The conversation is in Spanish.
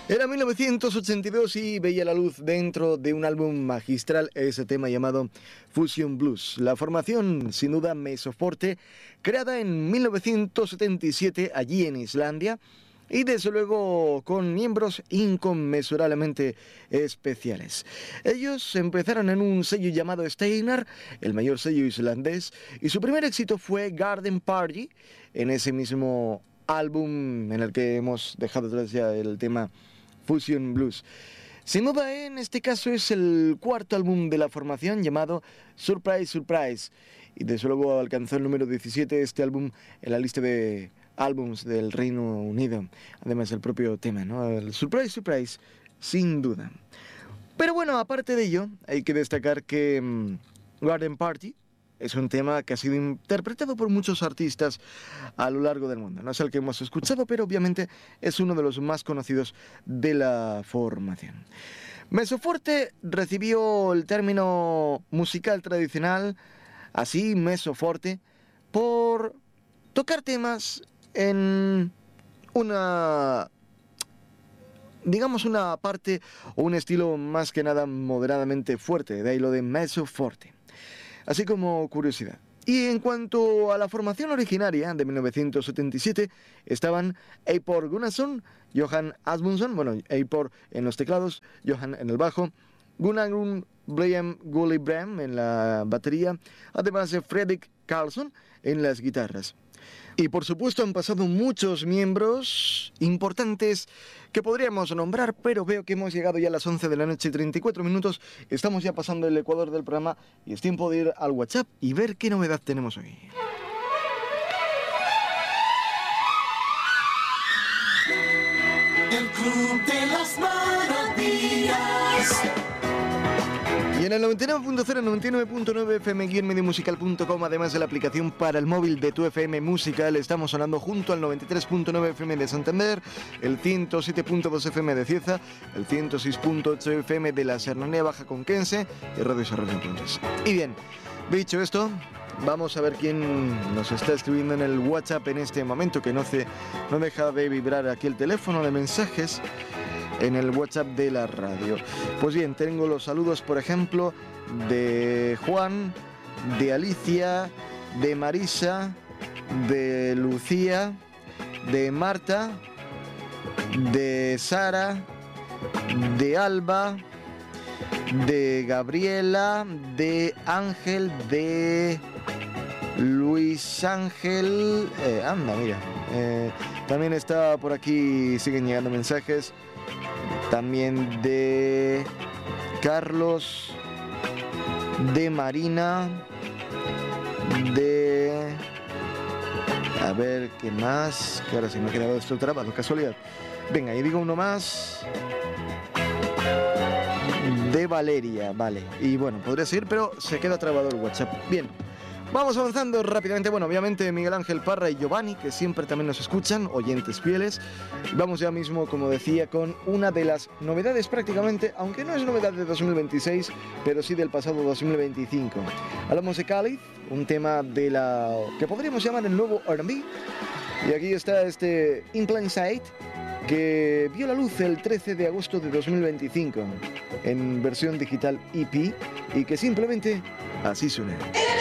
Era 1982 y veía la luz dentro de un álbum magistral ese tema llamado Fusion Blues. La formación, sin duda, Mesoforte, creada en 1977 allí en Islandia y desde luego con miembros inconmensurablemente especiales. Ellos empezaron en un sello llamado Steinar, el mayor sello islandés, y su primer éxito fue Garden Party, en ese mismo álbum en el que hemos dejado atrás ya el tema Fusion Blues. Sin duda, en este caso es el cuarto álbum de la formación llamado Surprise Surprise, y desde luego alcanzó el número 17 este álbum en la lista de álbums del Reino Unido, además del propio tema, ¿no? El Surprise Surprise, sin duda. Pero bueno, aparte de ello, hay que destacar que Garden Party es un tema que ha sido interpretado por muchos artistas a lo largo del mundo. No es el que hemos escuchado, pero obviamente es uno de los más conocidos de la formación. Mesoforte recibió el término musical tradicional, así Mesoforte, por tocar temas en una, digamos, una parte o un estilo más que nada moderadamente fuerte, de ahí lo de Mesoforte. Así como curiosidad. Y en cuanto a la formación originaria de 1977, estaban Eivor Gunnarsson, Johan Asmundsson, bueno, Eivor en los teclados, Johan en el bajo, Gunnar Brian Gullibrand en la batería, además de Fredrik Karlsson en las guitarras. Y por supuesto han pasado muchos miembros importantes que podríamos nombrar, pero veo que hemos llegado ya a las 11 de la noche y 34 minutos. Estamos ya pasando el ecuador del programa y es tiempo de ir al WhatsApp y ver qué novedad tenemos hoy. El Club de las Maravillas. Y en el 99.0, 99.9 FM-mediomusical.com, además de la aplicación para el móvil de tu FM Musical, estamos sonando junto al 93.9 FM de Santander, el 107.2 FM de Cieza, el 106.8 FM de la Serranía Baja Conquense y Radio Sarraña Puentes. Y bien, dicho esto, vamos a ver quién nos está escribiendo en el WhatsApp en este momento, que no deja de vibrar aquí el teléfono de mensajes en el WhatsApp de la radio. Pues bien, tengo los saludos, por ejemplo, de Juan, de Alicia, de Marisa, de Lucía, de Marta, de Sara, de Alba, de Gabriela, de Ángel, de Luis Ángel, anda, mira, también está por aquí, siguen llegando mensajes, también de Carlos, de Marina, de... A ver, ¿qué más? Que ahora se me ha quedado esto trabado, casualidad. Venga, y digo uno más. De Valeria, vale. Y bueno, podría seguir, pero se queda trabado el WhatsApp. Bien. Vamos avanzando rápidamente. Bueno, obviamente Miguel Ángel Parra y Giovanni, que siempre también nos escuchan, oyentes fieles. Vamos ya mismo, como decía, con una de las novedades prácticamente, aunque no es novedad de 2026, pero sí del pasado 2025. Hablamos de Cáliz, un tema de la que podríamos llamar el nuevo R&B. Y aquí está este In Plain Sight, que vio la luz el 13 de agosto de 2025 en versión digital EP y que simplemente así suena.